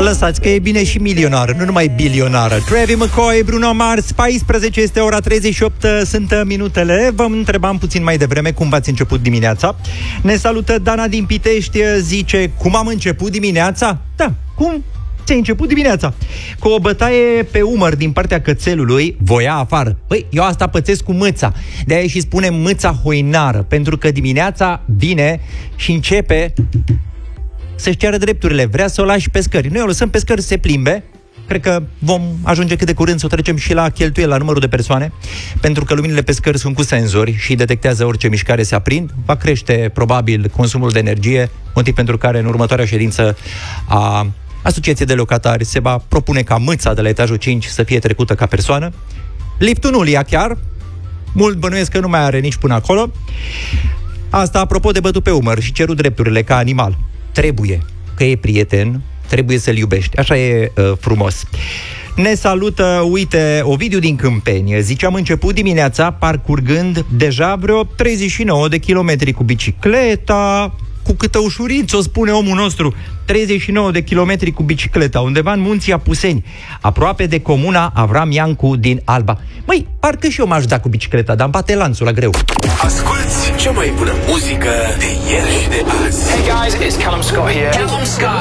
Lăsați că e bine și milionară, nu numai bilionară. Travis McCoy, Bruno Mars, 14 este ora 38, sunt minutele. Vă întrebam puțin mai devreme cum v-ați început dimineața. Ne salută Dana din Pitești, zice: cum am început dimineața? Da, cum ți-ai început dimineața? Cu o bătaie pe umăr din partea cățelului, voia afară. Băi, eu asta pățesc cu mâța. De-aia și spune mâța hoinară, pentru că dimineața vine și începe să-și ceară drepturile. Vrea să o lași pe scări. Noi o lăsăm pe scări să se plimbe. Cred că vom ajunge cât de curând să o trecem și la cheltuieli, la numărul de persoane, pentru că luminile pe scări sunt cu senzori și detectează orice mișcare se aprind. Va crește probabil consumul de energie, motiv pentru care în următoarea ședință a Asociației de Locatari se va propune ca mâța de la etajul 5 să fie trecută ca persoană. Liftul nu-l ia chiar. Mult bănuiesc că nu mai are nici până acolo. Asta apropo de bătut pe umăr și cerut drepturile ca animal. Trebuie, că e prieten, trebuie să-l iubești. Așa e frumos. Ne salută, uite, Ovidiu din Câmpeni. Zice: am început dimineața parcurgând deja vreo 39 de kilometri cu bicicleta. Cu câtă ușurință, o spune omul nostru. 39 de kilometri cu bicicleta, undeva în munții Apuseni, aproape de comuna Avram Iancu din Alba. Măi, parcă și eu m-aș da cu bicicleta, dar îmi bate lanțul la greu. Asculți cea mai bună muzică de ieri și de azi. Hey guys, it's Callum Scott here. Callum Scott